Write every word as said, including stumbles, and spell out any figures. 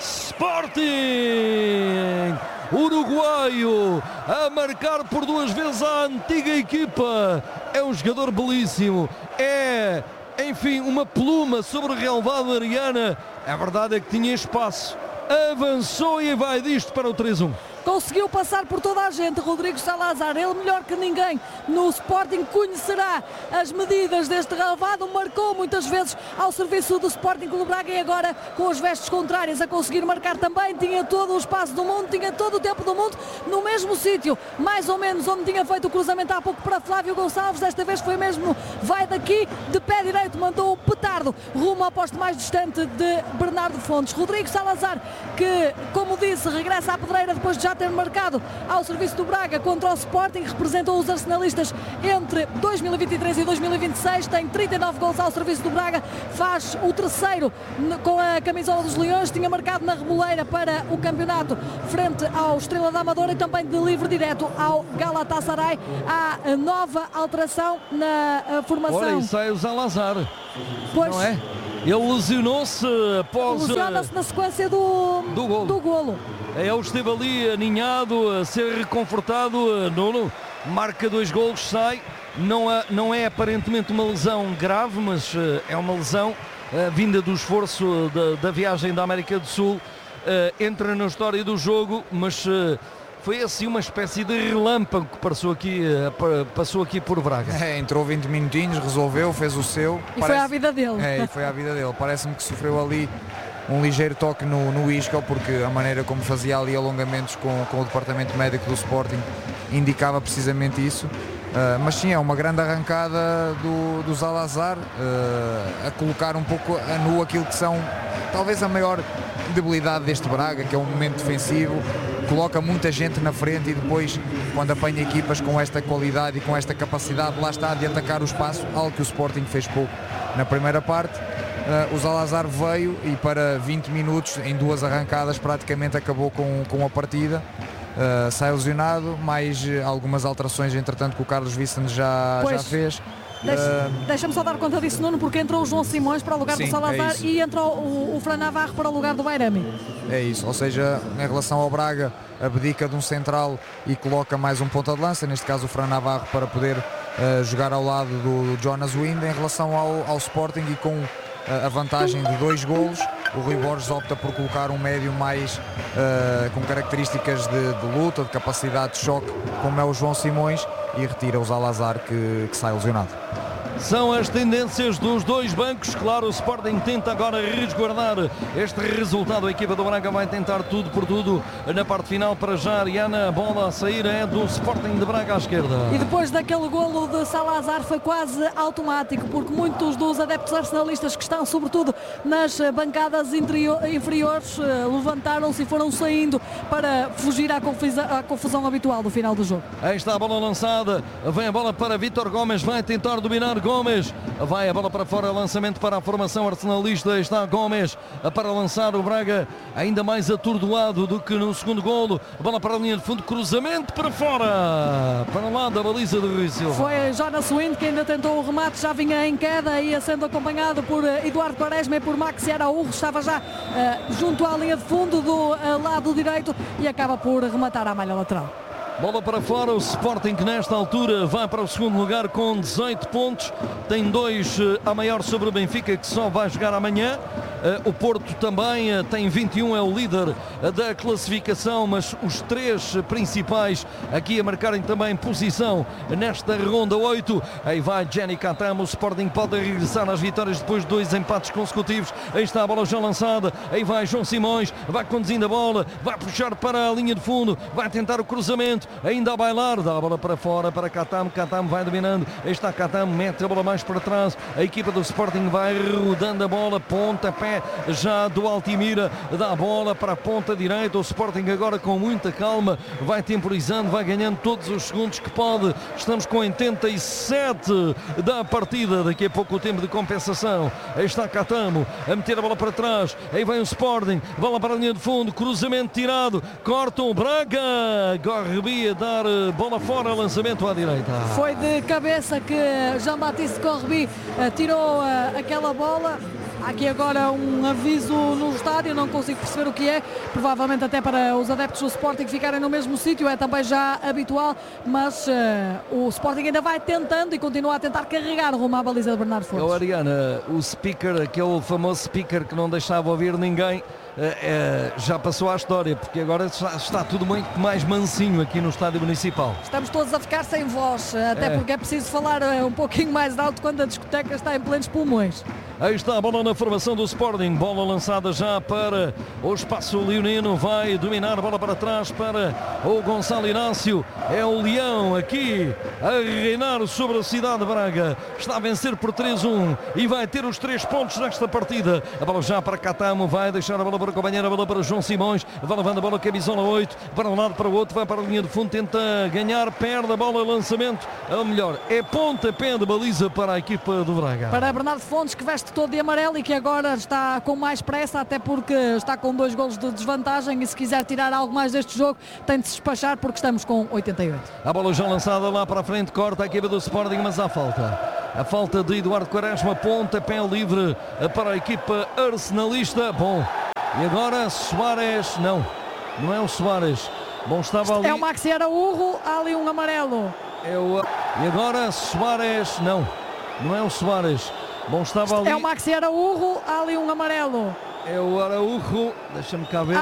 Sporting! Uruguaio a marcar por duas vezes a antiga equipa. É um jogador belíssimo. É, enfim, uma pluma sobre o relvado da Ariana. A verdade é que tinha espaço. Avançou e vai disto para o três a um. Conseguiu passar por toda a gente, Rodrigo Salazar, ele melhor que ninguém no Sporting conhecerá as medidas deste relvado, marcou muitas vezes ao serviço do Sporting Clube Braga e agora com as vestes contrárias a conseguir marcar também, tinha todo o espaço do mundo, tinha todo o tempo do mundo no mesmo sítio, mais ou menos onde tinha feito o cruzamento há pouco para Flávio Gonçalves, desta vez foi mesmo, vai daqui, de pé direito, mandou o petardo rumo ao poste mais distante de Bernardo Fontes. Rodrigo Salazar, que como disse, regressa à pedreira depois de já ter marcado ao serviço do Braga contra o Sporting, representou os arsenalistas entre dois mil e vinte e três e dois mil e vinte e seis, tem trinta e nove gols ao serviço do Braga, faz o terceiro com a camisola dos Leões, tinha marcado na Reboleira para o campeonato frente ao Estrela da Amadora e também de livre direto ao Galatasaray. Há nova alteração na formação. Olha, e sai o Salazar, pois, não é? Ele lesionou-se após... Lesiona-se na sequência do, do golo. Do golo. Ele esteve ali aninhado, a ser reconfortado, Nuno, marca dois golos, sai, não é, não é aparentemente uma lesão grave, mas é uma lesão uh, vinda do esforço da, da viagem da América do Sul, uh, entra na história do jogo, mas uh, foi assim uma espécie de relâmpago que passou aqui, uh, passou aqui por Braga. É, entrou vinte minutinhos, resolveu, fez o seu. E Parece... foi à vida dele. É, e foi à vida dele. Parece-me que sofreu ali um ligeiro toque no, no isco, porque a maneira como fazia ali alongamentos com, com o departamento médico do Sporting indicava precisamente isso. Uh, mas sim, é uma grande arrancada do, do Salazar, uh, a colocar um pouco a nu aquilo que são talvez a maior debilidade deste Braga, que é um momento defensivo, coloca muita gente na frente e depois quando apanha equipas com esta qualidade e com esta capacidade, lá está, de atacar o espaço, algo que o Sporting fez pouco na primeira parte. Uh, o Salazar veio e para vinte minutos, em duas arrancadas, praticamente acabou com, com a partida. Uh, sai lesionado, mais uh, algumas alterações, entretanto, que o Carlos Vicente já, já fez. Deixa, uh, Deixa-me só dar conta disso, Nuno, porque entrou o João Simões para o lugar sim, do Salazar é e entrou o, o Fran Navarro para o lugar do Bairami. É isso, ou seja, em relação ao Braga, abdica de um central e coloca mais um ponta de lança, neste caso o Fran Navarro, para poder uh, jogar ao lado do Jonas Wind. Em relação ao, ao Sporting e com a vantagem de dois golos, o Rui Borges opta por colocar um médio mais uh, com características de, de luta, de capacidade de choque, como é o João Simões, e retira o Salazar, que, que sai lesionado. São as tendências dos dois bancos. Claro, o Sporting tenta agora resguardar este resultado. A equipa do Braga vai tentar tudo por tudo na parte final. Para já, Ariana, a bola a sair é do Sporting de Braga à esquerda. E depois daquele golo de Salazar foi quase automático, porque muitos dos adeptos arsenalistas que estão sobretudo nas bancadas interior, inferiores levantaram-se e foram saindo para fugir à confusão, à confusão habitual do final do jogo. Aí está a bola lançada, vem a bola para Vítor Gomes, vai tentar dominar Gomes, vai a bola para fora, lançamento para a formação arsenalista, está Gomes para lançar o Braga ainda mais atordoado do que no segundo golo, a bola para a linha de fundo, cruzamento para fora, para lá da baliza do Rui Silva. Foi Jonas Wind que ainda tentou o remate, já vinha em queda, ia sendo acompanhado por Eduardo Quaresma e por Maxi Araújo, estava já uh, junto à linha de fundo do uh, lado direito e acaba por rematar à malha lateral. Bola para fora, o Sporting que nesta altura vai para o segundo lugar com dezoito pontos, tem dois a maior sobre o Benfica, que só vai jogar amanhã. O Porto também tem vinte e um, é o líder da classificação, mas os três principais aqui a marcarem também posição nesta ronda oito. Aí vai Jenny Katam, o Sporting pode regressar às vitórias depois de dois empates consecutivos. Aí está a bola já lançada, aí vai João Simões, vai conduzindo a bola, vai puxar para a linha de fundo, vai tentar o cruzamento, ainda a bailar, dá a bola para fora para Katam, Katam vai dominando, aí está Katam, mete a bola mais para trás, a equipa do Sporting vai rodando a bola, pontapé já do Altimira, dá a bola para a ponta direita, o Sporting agora com muita calma, vai temporizando, vai ganhando todos os segundos que pode, estamos com oitenta e sete da partida, daqui a pouco o tempo de compensação, aí está Catamo, a meter a bola para trás, aí vem o Sporting, bola para a linha de fundo, cruzamento tirado, corta o Braga, Gorrebi a dar bola fora, lançamento à direita. Foi de cabeça que Jean-Baptiste Gorrebi tirou aquela bola. Há aqui agora um aviso no estádio, não consigo perceber o que é, provavelmente até para os adeptos do Sporting ficarem no mesmo sítio, é também já habitual, mas uh, o Sporting ainda vai tentando e continua a tentar carregar rumo à baliza de Bernardo Fontes. O Ariana, o speaker, aquele famoso speaker que não deixava ouvir ninguém, Uh, uh, já passou à história, porque agora está, está tudo muito mais mansinho aqui no estádio municipal. Estamos todos a ficar sem voz, até é. porque é preciso falar uh, um pouquinho mais alto quando a discoteca está em plenos pulmões. Aí está a bola na formação do Sporting, bola lançada já para o espaço leonino, vai dominar a bola para trás para o Gonçalo Inácio, é o Leão aqui a reinar sobre a cidade de Braga, está a vencer por três a um e vai ter os três pontos nesta partida. A bola já para Catamo, vai deixar a bola para o companheiro, a bola para João Simões, vai levando a bola camisola oito, para um lado para o outro, vai para a linha de fundo, tenta ganhar, perde a bola, lançamento, ou melhor, é pontapé de baliza para a equipa do Braga. Para Bernardo Fontes, que veste todo de amarelo e que agora está com mais pressa, até porque está com dois golos de desvantagem e se quiser tirar algo mais deste jogo tem de se despachar porque estamos com oitenta e oito. A bola já lançada lá para a frente, corta a equipa do Sporting, mas há falta. A falta de Eduardo Quaresma, pontapé livre para a equipa arsenalista. Bom, e agora Soares, não, não é o Soares. Bom, estava ali. É o Maxi Araújo, há ali um amarelo. É o... E agora Soares, não, não é o Soares. Bom, estava ali. É o Maxi Araújo, há ali um amarelo. É o Araújo, deixa-me cá ver.